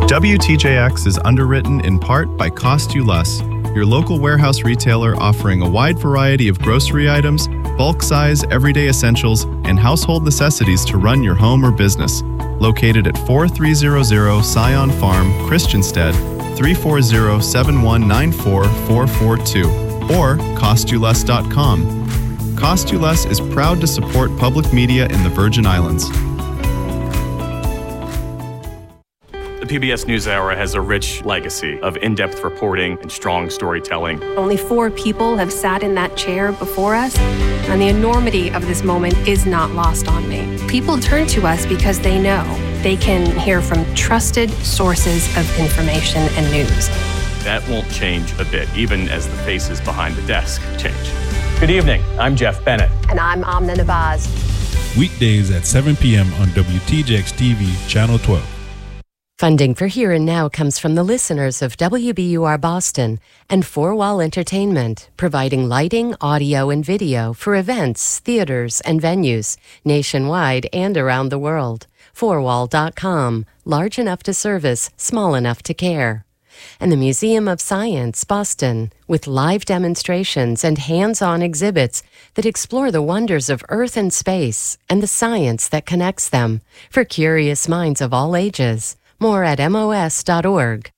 WTJX is underwritten in part by Cost You Less, your local warehouse retailer offering a wide variety of grocery items, bulk size, everyday essentials, and household necessities to run your home or business. Located at 4300 Scion Farm, Christiansted, 340-7194442, or CostYouLess.com. Cost You Less is proud to support public media in the Virgin Islands. The PBS NewsHour has a rich legacy of in-depth reporting and strong storytelling. Only 4 people have sat in that chair before us, and the enormity of this moment is not lost on me. People turn to us because they know they can hear from trusted sources of information and news. That won't change a bit, even as the faces behind the desk change. Good evening. I'm Jeff Bennett. And I'm Amna Nabaz. Weekdays at 7 p.m. on WTJX TV, Channel 12. Funding for Here and Now comes from the listeners of WBUR Boston and Four Wall Entertainment, providing lighting, audio, and video for events, theaters, and venues nationwide and around the world. Fourwall.com, large enough to service, small enough to care. And the Museum of Science, Boston, with live demonstrations and hands-on exhibits that explore the wonders of Earth and space and the science that connects them for curious minds of all ages. More at MOS.org.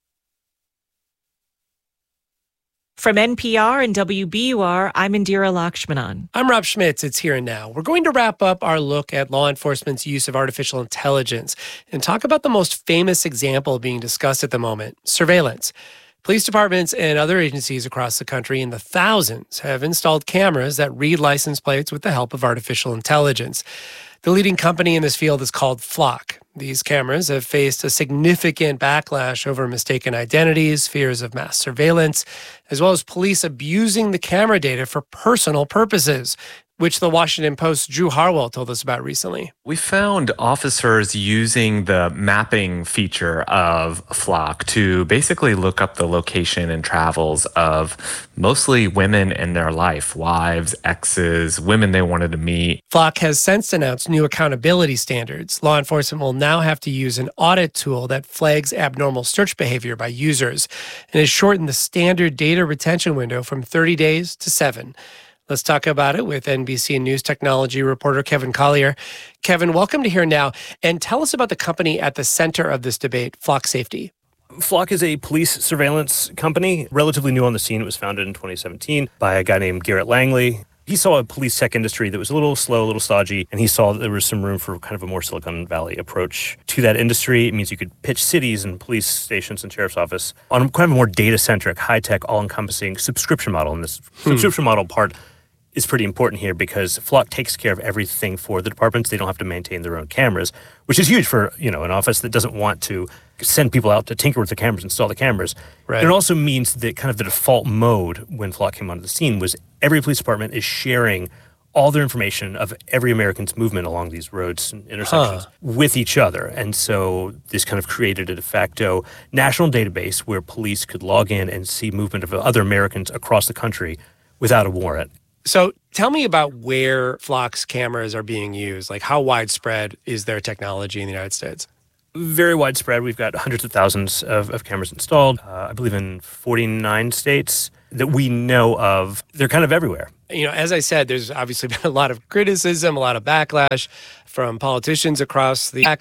From NPR and WBUR, I'm Indira Lakshmanan. I'm Rob Schmitz. It's Here and Now. We're going to wrap up our look at law enforcement's use of artificial intelligence and talk about the most famous example being discussed at the moment, surveillance. Police departments and other agencies across the country in the thousands have installed cameras that read license plates with the help of artificial intelligence. The leading company in this field is called Flock. These cameras have faced a significant backlash over mistaken identities, fears of mass surveillance, as well as police abusing the camera data for personal purposes, which the Washington Post's Drew Harwell told us about recently. We found officers using the mapping feature of Flock to basically look up the location and travels of mostly women in their life, wives, exes, women they wanted to meet. Flock has since announced new accountability standards. Law enforcement will now have to use an audit tool that flags abnormal search behavior by users and has shortened the standard data retention window from 30 days to 7. Let's talk about it with NBC News technology reporter Kevin Collier. Kevin, welcome to Here Now, and tell us about the company at the center of this debate, Flock Safety. Flock is a police surveillance company, relatively new on the scene. It was founded in 2017 by a guy named Garrett Langley. He saw a police tech industry that was a little slow, a little stodgy, and he saw that there was some room for kind of a more Silicon Valley approach to that industry. It means you could pitch cities and police stations and sheriff's office on kind of a more data-centric, high-tech, all-encompassing subscription model. And this subscription model part is pretty important here because Flock takes care of everything for the departments. They don't have to maintain their own cameras, which is huge for, an office that doesn't want to send people out to tinker with the cameras, install the cameras. Right. It also means that kind of the default mode when Flock came onto the scene was every police department is sharing all their information of every American's movement along these roads and intersections with each other. And so this kind of created a de facto national database where police could log in and see movement of other Americans across the country without a warrant. So tell me about where Flock's cameras are being used. Like, how widespread is their technology in the United States? Very widespread. We've got hundreds of thousands of cameras installed, I believe in 49 states that we know of. They're kind of everywhere. As I said, there's obviously been a lot of criticism, a lot of backlash from politicians across the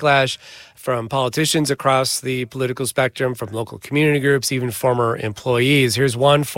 political spectrum, from local community groups, even former employees. Here's one